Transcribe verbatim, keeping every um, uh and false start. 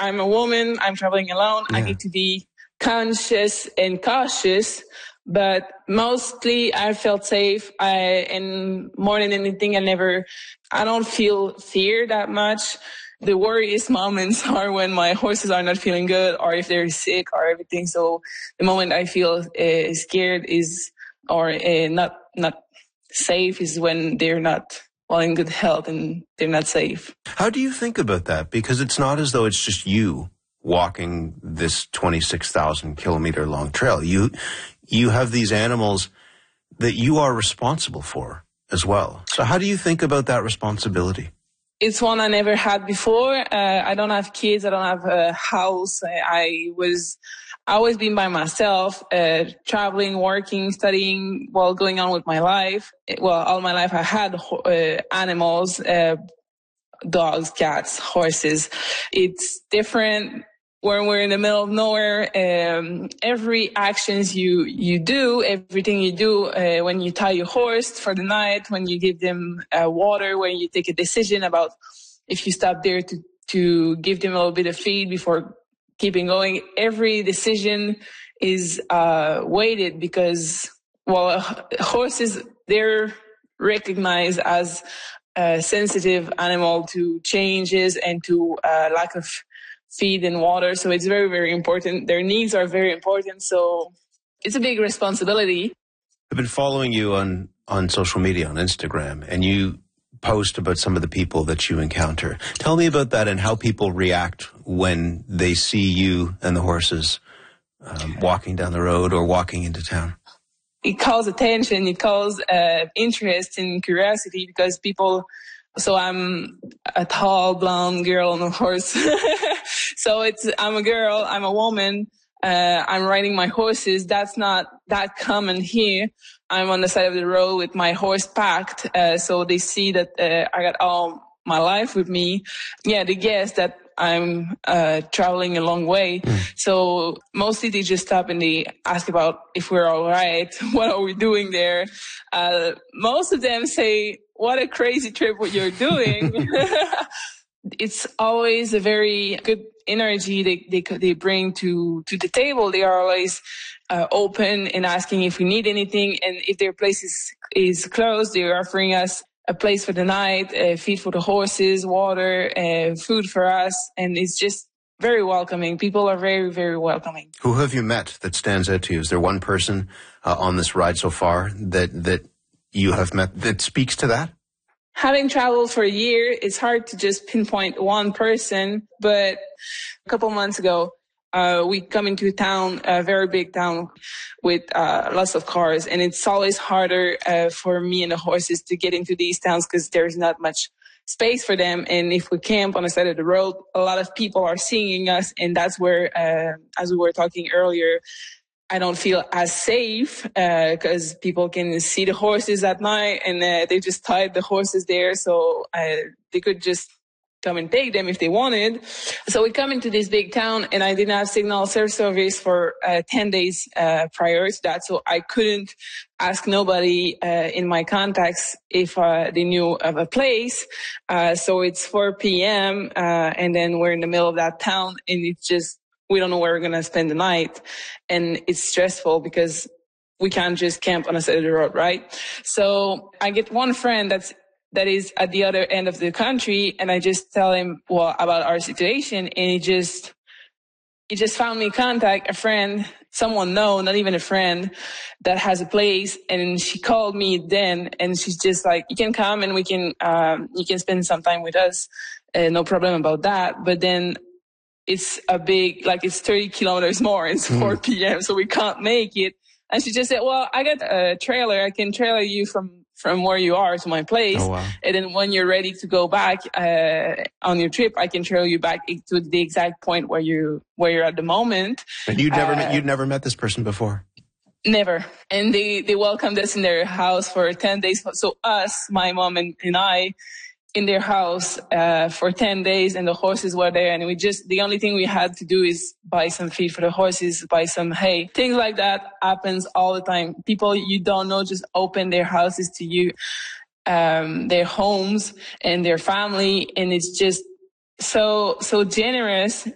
I'm a woman, I'm traveling alone. Yeah. I need to be conscious and cautious, but mostly I felt safe. I, and more than anything, I never, I don't feel fear that much. The worriest moments are when my horses are not feeling good or if they're sick or everything. So the moment I feel uh, scared is, or uh, not, not safe is when they're not well in good health and they're not safe. How do you think about that? Because it's not as though it's just you walking this twenty-six thousand kilometer long trail. You, you have these animals that you are responsible for as well. So how do you think about that responsibility? It's one I never had before. Uh, I don't have kids. I don't have a house. I, I was always been by myself, uh, traveling, working, studying while going on with my life. Well, all my life I had uh, animals, uh, dogs, cats, horses. It's different when we're in the middle of nowhere. Um, every actions you, you do, everything you do, uh, when you tie your horse for the night, when you give them uh, water, when you take a decision about if you stop there to, to give them a little bit of feed before keeping going, every decision is, uh, weighted because, well, horses, they're recognized as a sensitive animal to changes and to, uh, lack of feed and water. So it's very, very important. Their needs are very important. So it's a big responsibility. I've been following you on, on social media, on Instagram, and you post about some of the people that you encounter. Tell me about that and how people react when they see you and the horses um, walking down the road or walking into town. It calls attention. It calls uh, interest and curiosity because people... So I'm a tall, blonde girl on a horse. So it's, I'm a girl, I'm a woman, uh, I'm riding my horses. That's not that common here. I'm on the side of the road with my horse packed. Uh, so they see that, uh, I got all my life with me. Yeah, they guess that I'm, uh, traveling a long way. Mm. So mostly they just stop and they ask about if we're all right. What are we doing there? Uh, most of them say, what a crazy trip what you're doing. It's always a very good energy they, they, they bring to, to the table. They are always uh, open and asking if we need anything. And if their place is, is closed, they're offering us a place for the night, uh, feed for the horses, water, uh, food for us. And it's just very welcoming. People are very, very welcoming. Who have you met that stands out to you? Is there one person uh, on this ride so far that, that you have met that speaks to that? Having traveled for a year, it's hard to just pinpoint one person, but a couple months ago, uh, we come into a town, a very big town with uh, lots of cars, and it's always harder uh, for me and the horses to get into these towns because there's not much space for them. And if we camp on the side of the road, a lot of people are seeing us, and that's where, uh, as we were talking earlier, I don't feel as safe because uh, people can see the horses at night and uh, they just tied the horses there. So uh, they could just come and take them if they wanted. So we come into this big town and I didn't have signal cell service for uh, ten days uh, prior to that. So I couldn't ask nobody uh, in my contacts if uh, they knew of a place. Uh, so it's four p.m. Uh, and then we're in the middle of that town and it's just, we don't know where we're going to spend the night. And it's stressful because we can't just camp on the side of the road, right? So I get one friend that's, that is at the other end of the country. And I just tell him, well, about our situation. And he just, he just found me contact a friend, someone no, not even a friend that has a place. And she called me then and she's just like, you can come and we can, um, you can spend some time with us. Uh, no problem about that. But then it's a big, like it's thirty kilometers more. It's mm. four p.m. So we can't make it. And she just said, well, I got a trailer. I can trailer you from, from where you are to my place. Oh, wow. And then when you're ready to go back, uh, on your trip, I can trailer you back to the exact point where you, where you're at the moment. And you'd never, uh, met, you'd never met this person before? Never. And they, they welcomed us in their house for ten days. So us, my mom and, and I, in their house uh for ten days and the horses were there and we just, the only thing we had to do is buy some feed for the horses, buy some hay. Things like that happens all the time. People you don't know just open their houses to you, um their homes and their family, and it's just so, so generous.